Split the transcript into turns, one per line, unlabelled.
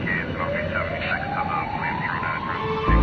It's going to be 76 to the William True address.